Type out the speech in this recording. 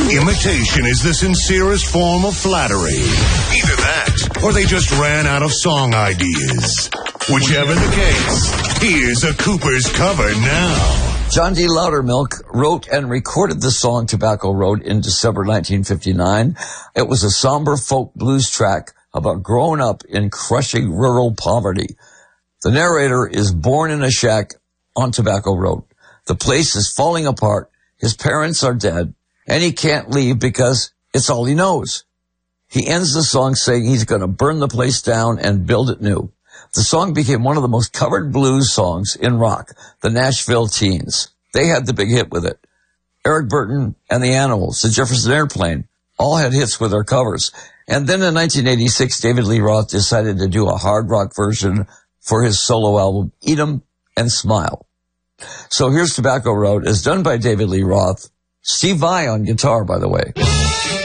Imitation is the sincerest form of flattery. Either that, or they just ran out of song ideas. Whichever the case, here's a Cooper's cover now. John D. Loudermilk wrote and recorded the song Tobacco Road in December 1959. It was a somber folk blues track about growing up in crushing rural poverty. The narrator is born in a shack on Tobacco Road. The place is falling apart. His parents are dead, and he can't leave because it's all he knows. He ends the song saying he's going to burn the place down and build it new. The song became one of the most covered blues songs in rock, the Nashville Teens. They had the big hit with it. Eric Burton and the Animals, the Jefferson Airplane, all had hits with their covers. And then in 1986, David Lee Roth decided to do a hard rock version for his solo album, Eat 'Em and Smile. So here's Tobacco Road, as done by David Lee Roth. Steve Vai on guitar, by the way.